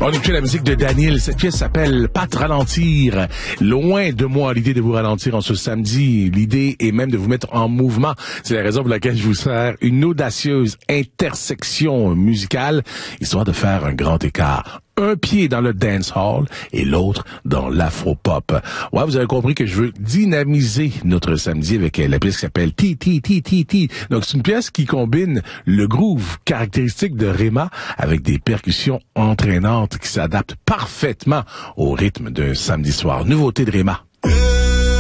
On écoute la musique de Daniel. Cette pièce s'appelle Pas te ralentir. Loin de moi l'idée de vous ralentir en ce samedi. L'idée est même de vous mettre en mouvement. C'est la raison pour laquelle je vous sers une audacieuse intersection musicale, histoire de faire un grand écart. Un pied dans le dance hall et l'autre dans l'afro-pop. Ouais, vous avez compris que je veux dynamiser notre samedi avec la pièce qui s'appelle T. Donc, c'est une pièce qui combine le groove caractéristique de Rema avec des percussions entraînantes qui s'adaptent parfaitement au rythme d'un samedi soir. Nouveauté de Rema.